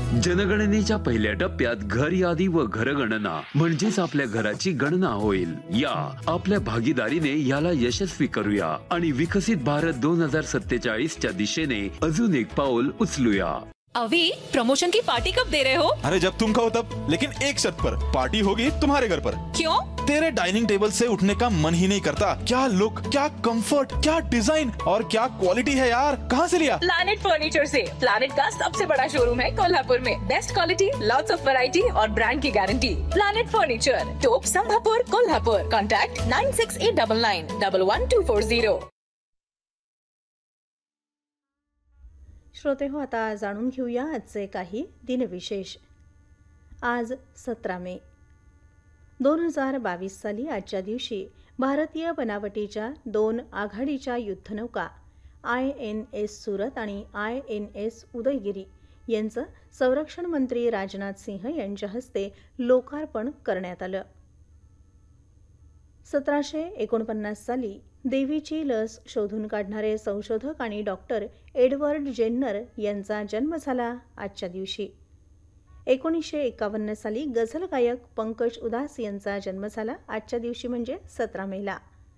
जनगणनेच्या पहिल्या टप्प्यात घर यादी व घरगणना म्हणजेच आपल्या घराची गणना होईल. या आपल्या भागीदारीने याला यशस्वी करूया आणि विकसित भारत 2047 च्या दिशेने अजून एक पाऊल उचलूया. अभी प्रमोशन की पार्टी कब दे रहे हो? अरे जब तुम कहो तब, लेकिन एक शर्त पर. पार्टी होगी तुम्हारे घर पर. क्यों? तेरे डाइनिंग टेबल से उठने का मन ही नहीं करता. क्या लुक, क्या कंफर्ट, क्या डिजाइन और क्या क्वालिटी है यार. कहाँ से लिया? प्लैनेट फर्नीचर से. प्लैनेट का सबसे बड़ा शोरूम है कोल्हापुर में. Best quality, lots of variety और ब्रांड की गारंटी. प्लैनेट फर्नीचर, टोप संभापुर, कोल्हापुर. कॉन्टैक्ट 9689911240. श्रोते हो, आता जाणून घेऊया आजचे काही दिनविशेष. आज 17 मे 2022 साली आजच्या दिवशी भारतीय बनावटीच्या 2 आघाडीच्या युद्धनौका INS सुरत आणि INS उदयगिरी यांचं संरक्षण मंत्री राजनाथ सिंह यांच्या हस्ते लोकार्पण करण्यात आलं. 1749 साली देवीची लस शोधून काढणारे संशोधक आणि डॉक्टर एडवर्ड जेन्नर यांचा जन्म झाला आजच्या दिवशी. 1951 साली गझल गायक पंकज उदास यांचा जन्म झाला आजच्या दिवशी म्हणजे 17 मेला.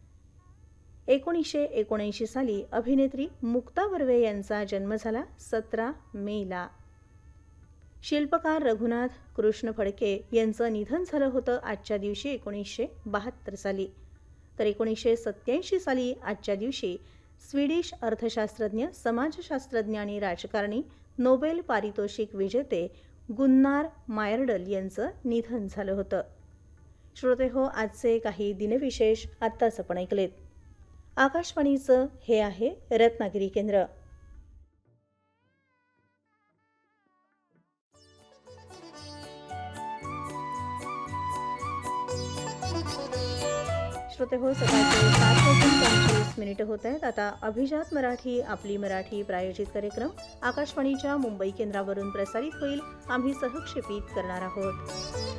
1979 साली अभिनेत्री मुक्ता बर्वे यांचा जन्म झाला 17 मेला. शिल्पकार रघुनाथ कृष्ण फडके यांचं निधन झालं होतं आजच्या दिवशी 1972 साली. तर 1987 साली आजच्या दिवशी स्वीडिश अर्थशास्त्रज्ञ, समाजशास्त्रज्ञ आणि राजकारणी, नोबेल पारितोषिक विजेते गुन्नार मायर्डल यांचं निधन झालं होतं. श्रोते हो, आजचे काही दिनविशेष आत्ताच आपण ऐकलेत. आकाशवाणीचं हे आहे रत्नागिरी केंद्र. श्रोते हो, सकाळचे 7:25 होत आहेत. आता अभिजात मराठी, आपली मराठी प्रायोजित कार्यक्रम आकाशवाणीच्या मुंबई केंद्रावरून प्रसारित होईल. आम्ही सहक्षेपित करणार आहोत.